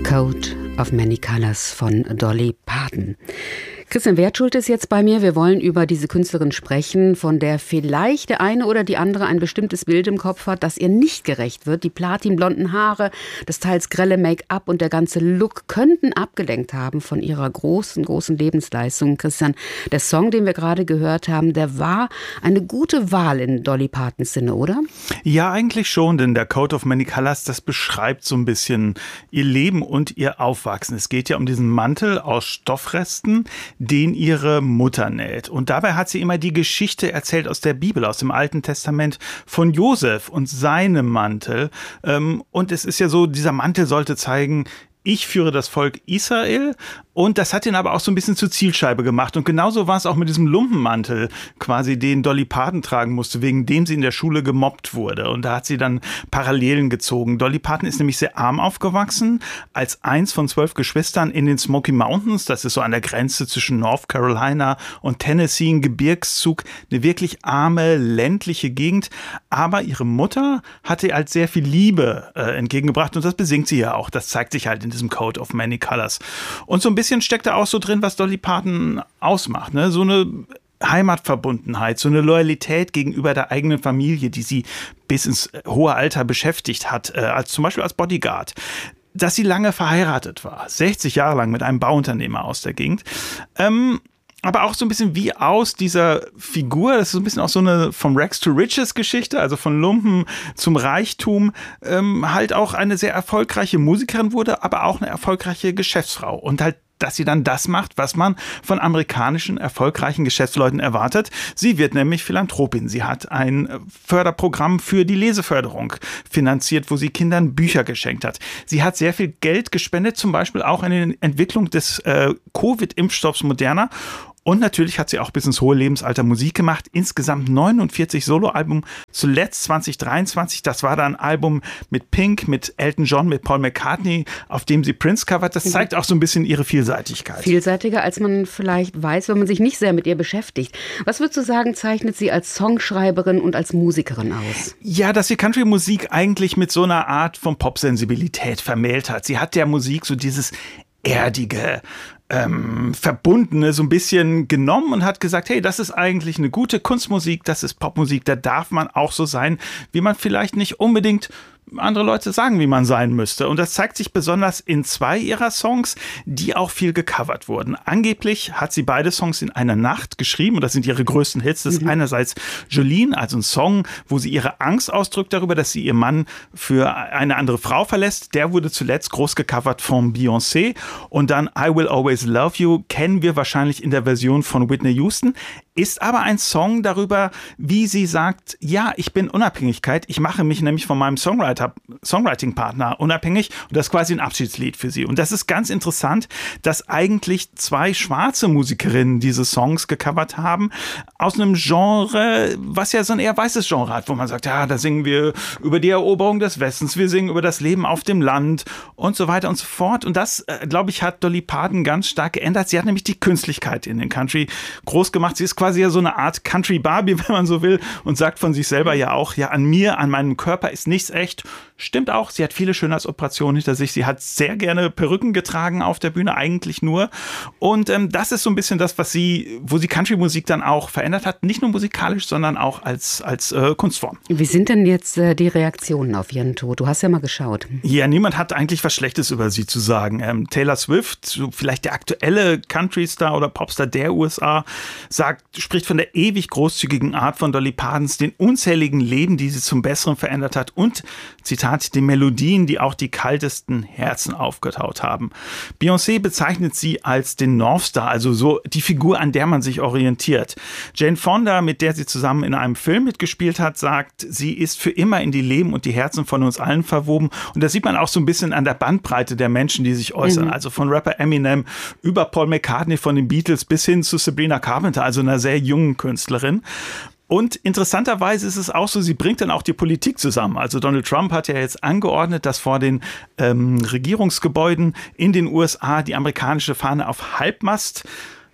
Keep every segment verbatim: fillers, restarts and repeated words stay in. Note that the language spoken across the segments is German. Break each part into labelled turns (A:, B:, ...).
A: Coat of Many Colors von Dolly Parton. Christian Wertschult ist jetzt bei mir. Wir wollen über diese Künstlerin sprechen, von der vielleicht der eine oder die andere ein bestimmtes Bild im Kopf hat, das ihr nicht gerecht wird. Die platinblonden Haare, das teils grelle Make-up und der ganze Look könnten abgelenkt haben von ihrer großen, großen Lebensleistung. Christian, der Song, den wir gerade gehört haben, der war eine gute Wahl in Dolly Partons Sinne, oder?
B: Ja, eigentlich schon, denn der Coat of Many Colors, das beschreibt so ein bisschen ihr Leben und ihr Aufwachsen. Es geht ja um diesen Mantel aus Stoffresten, den ihre Mutter näht. Und dabei hat sie immer die Geschichte erzählt aus der Bibel, aus dem Alten Testament von Josef und seinem Mantel. Und es ist ja so, dieser Mantel sollte zeigen, ich führe das Volk Israel, und das hat ihn aber auch so ein bisschen zur Zielscheibe gemacht. Und genauso war es auch mit diesem Lumpenmantel, quasi den Dolly Parton tragen musste, wegen dem sie in der Schule gemobbt wurde. Und da hat sie dann Parallelen gezogen. Dolly Parton ist nämlich sehr arm aufgewachsen, als eins von zwölf Geschwistern in den Smoky Mountains. Das ist so an der Grenze zwischen North Carolina und Tennessee, ein Gebirgszug, eine wirklich arme, ländliche Gegend. Aber ihre Mutter hatte ihr halt sehr viel Liebe äh, entgegengebracht, und das besingt sie ja auch. Das zeigt sich halt in diesem Coat of Many Colors. Und so ein bisschen steckt da auch so drin, was Dolly Parton ausmacht, ne? So eine Heimatverbundenheit, so eine Loyalität gegenüber der eigenen Familie, die sie bis ins hohe Alter beschäftigt hat, äh, als zum Beispiel als Bodyguard. Dass sie lange verheiratet war, sechzig Jahre lang mit einem Bauunternehmer aus der Gegend. Ähm, aber auch so ein bisschen wie aus dieser Figur, das ist so ein bisschen auch so eine vom Rags to Riches Geschichte, also von Lumpen zum Reichtum, ähm, halt auch eine sehr erfolgreiche Musikerin wurde, aber auch eine erfolgreiche Geschäftsfrau. Und halt, dass sie dann das macht, was man von amerikanischen erfolgreichen Geschäftsleuten erwartet. Sie wird nämlich Philanthropin. Sie hat ein Förderprogramm für die Leseförderung finanziert, wo sie Kindern Bücher geschenkt hat. Sie hat sehr viel Geld gespendet, zum Beispiel auch in die Entwicklung des äh, Covid-Impfstoffs Moderna. Und natürlich hat sie auch bis ins hohe Lebensalter Musik gemacht. Insgesamt neunundvierzig Soloalben. Zuletzt zwanzig dreiundzwanzig, das war dann ein Album mit Pink, mit Elton John, mit Paul McCartney, auf dem sie Prince covert. Das zeigt auch so ein bisschen ihre Vielseitigkeit.
A: Vielseitiger, als man vielleicht weiß, wenn man sich nicht sehr mit ihr beschäftigt. Was würdest du sagen, zeichnet sie als Songschreiberin und als Musikerin aus?
B: Ja, dass sie Country-Musik eigentlich mit so einer Art von Popsensibilität vermählt hat. Sie hat der Musik so dieses erdige, Ähm, Verbundene so ein bisschen genommen und hat gesagt, hey, das ist eigentlich eine gute Kunstmusik, das ist Popmusik, da darf man auch so sein, wie man vielleicht nicht unbedingt andere Leute sagen, wie man sein müsste. Und das zeigt sich besonders in zwei ihrer Songs, die auch viel gecovert wurden. Angeblich hat sie beide Songs in einer Nacht geschrieben, und das sind ihre größten Hits. Das ist mhm. einerseits Jolene, also ein Song, wo sie ihre Angst ausdrückt darüber, dass sie ihr Mann für eine andere Frau verlässt. Der wurde zuletzt groß gecovert von Beyoncé. Und dann I Will Always Love You kennen wir wahrscheinlich in der Version von Whitney Houston. Ist aber ein Song darüber, wie sie sagt, ja, ich bin Unabhängigkeit. Ich mache mich nämlich von meinem Songwriter, Songwriting-Partner unabhängig. Und das ist quasi ein Abschiedslied für sie. Und das ist ganz interessant, dass eigentlich zwei schwarze Musikerinnen diese Songs gecovert haben. Aus einem Genre, was ja so ein eher weißes Genre hat, wo man sagt, ja, da singen wir über die Eroberung des Westens, wir singen über das Leben auf dem Land und so weiter und so fort. Und das, äh, glaube ich, hat Dolly Parton ganz stark geändert. Sie hat nämlich die Künstlichkeit in den Country groß gemacht. Sie ist quasi ja so eine Art Country Barbie, wenn man so will, und sagt von sich selber ja auch, ja, an mir, an meinem Körper ist nichts echt. Stimmt auch, sie hat viele Schönheitsoperationen hinter sich. Sie hat sehr gerne Perücken getragen auf der Bühne, eigentlich nur. Und ähm, das ist so ein bisschen das, was sie, wo sie Country-Musik dann auch verändert hat. Nicht nur musikalisch, sondern auch als, als äh, Kunstform.
A: Wie sind denn jetzt äh, die Reaktionen auf ihren Tod? Du hast ja mal geschaut.
B: Ja, niemand hat eigentlich was Schlechtes über sie zu sagen. Ähm, Taylor Swift, so vielleicht der aktuelle Country-Star oder Popstar der U S A, sagt, spricht von der ewig großzügigen Art von Dolly Partons, den unzähligen Leben, die sie zum Besseren verändert hat, und, Zitat, die Melodien, die auch die kaltesten Herzen aufgetaut haben. Beyoncé bezeichnet sie als den North Star, also so die Figur, an der man sich orientiert. Jane Fonda, mit der sie zusammen in einem Film mitgespielt hat, sagt, sie ist für immer in die Leben und die Herzen von uns allen verwoben. Und das sieht man auch so ein bisschen an der Bandbreite der Menschen, die sich äußern. Mhm. Also von Rapper Eminem über Paul McCartney von den Beatles bis hin zu Sabrina Carpenter, also einer sehr jungen Künstlerin. Und interessanterweise ist es auch so, sie bringt dann auch die Politik zusammen. Also Donald Trump hat ja jetzt angeordnet, dass vor den ähm, Regierungsgebäuden in den U S A die amerikanische Fahne auf Halbmast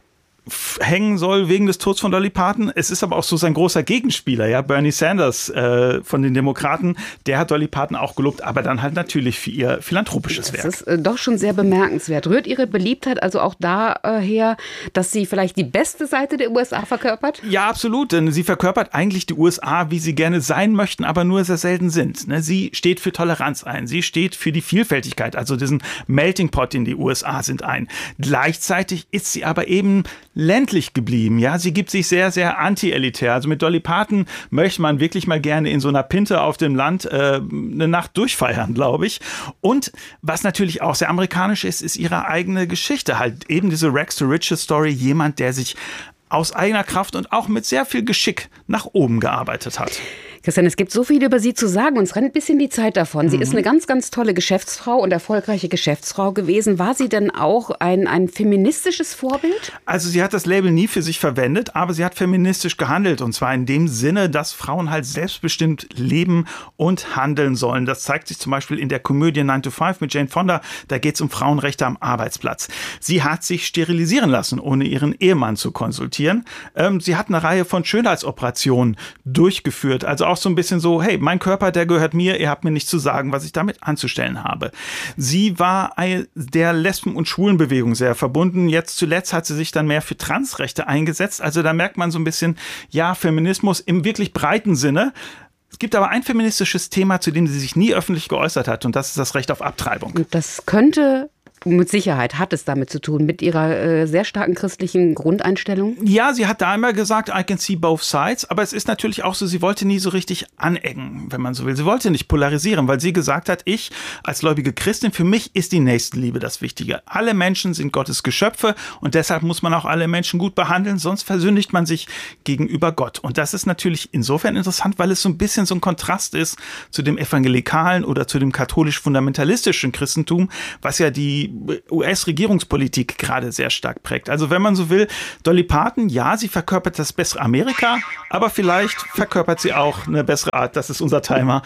B: hängen soll wegen des Todes von Dolly Parton. Es ist aber auch so sein großer Gegenspieler, ja, Bernie Sanders äh, von den Demokraten, der hat Dolly Parton auch gelobt, aber dann halt natürlich für ihr philanthropisches Werk.
A: Das ist äh, doch schon sehr bemerkenswert. Rührt Ihre Beliebtheit also auch daher, äh, dass sie vielleicht die beste Seite der U S A verkörpert?
B: Ja, absolut, denn sie verkörpert eigentlich die U S A, wie sie gerne sein möchten, aber nur sehr selten sind. Ne? Sie steht für Toleranz ein, sie steht für die Vielfältigkeit, also diesen Melting Pot, den die U S A sind, ein. Gleichzeitig ist sie aber eben ländlich geblieben. Ja, sie gibt sich sehr, sehr anti-elitär. Also mit Dolly Parton möchte man wirklich mal gerne in so einer Pinte auf dem Land äh, eine Nacht durchfeiern, glaube ich. Und was natürlich auch sehr amerikanisch ist, ist ihre eigene Geschichte. Halt eben diese Rags to Riches Story. Jemand, der sich aus eigener Kraft und auch mit sehr viel Geschick nach oben gearbeitet hat.
A: Christian, es gibt so viel über Sie zu sagen. Uns rennt ein bisschen die Zeit davon. Sie mhm. ist eine ganz, ganz tolle Geschäftsfrau und erfolgreiche Geschäftsfrau gewesen. War sie denn auch ein, ein feministisches Vorbild?
B: Also sie hat das Label nie für sich verwendet, aber sie hat feministisch gehandelt. Und zwar in dem Sinne, dass Frauen halt selbstbestimmt leben und handeln sollen. Das zeigt sich zum Beispiel in der Komödie nine to five mit Jane Fonda. Da geht es um Frauenrechte am Arbeitsplatz. Sie hat sich sterilisieren lassen, ohne ihren Ehemann zu konsultieren. Ähm, sie hat eine Reihe von Schönheitsoperationen durchgeführt. Also auch so ein bisschen so, hey, mein Körper, der gehört mir, ihr habt mir nicht zu sagen, was ich damit anzustellen habe. Sie war der Lesben- und Schwulenbewegung sehr verbunden. Jetzt zuletzt hat sie sich dann mehr für Transrechte eingesetzt. Also da merkt man so ein bisschen, ja, Feminismus im wirklich breiten Sinne. Es gibt aber ein feministisches Thema, zu dem sie sich nie öffentlich geäußert hat, und das ist das Recht auf Abtreibung.
A: Und das könnte... Mit Sicherheit hat es damit zu tun, mit ihrer äh, sehr starken christlichen Grundeinstellung?
B: Ja, sie hat da einmal gesagt, I can see both sides, aber es ist natürlich auch so, sie wollte nie so richtig anecken, wenn man so will. Sie wollte nicht polarisieren, weil sie gesagt hat, ich als gläubige Christin, für mich ist die Nächstenliebe das Wichtige. Alle Menschen sind Gottes Geschöpfe und deshalb muss man auch alle Menschen gut behandeln, sonst versündigt man sich gegenüber Gott. Und das ist natürlich insofern interessant, weil es so ein bisschen so ein Kontrast ist zu dem evangelikalen oder zu dem katholisch-fundamentalistischen Christentum, was ja die U S-Regierungspolitik gerade sehr stark prägt. Also wenn man so will, Dolly Parton, ja, sie verkörpert das bessere Amerika, aber vielleicht verkörpert sie auch eine bessere Art, das ist unser Timer,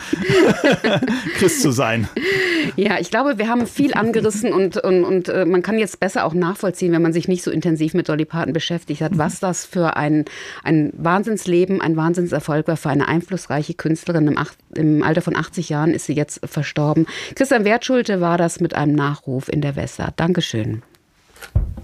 B: Christ zu sein.
A: Ja, ich glaube, wir haben viel angerissen und, und, und äh, man kann jetzt besser auch nachvollziehen, wenn man sich nicht so intensiv mit Dolly Parton beschäftigt hat, was das für ein, ein Wahnsinnsleben, ein Wahnsinnserfolg war für eine einflussreiche Künstlerin. Im, acht, im Alter von achtzig Jahren ist sie jetzt verstorben. Christian Wertschulte war das mit einem Nachruf in der Weser. Dankeschön.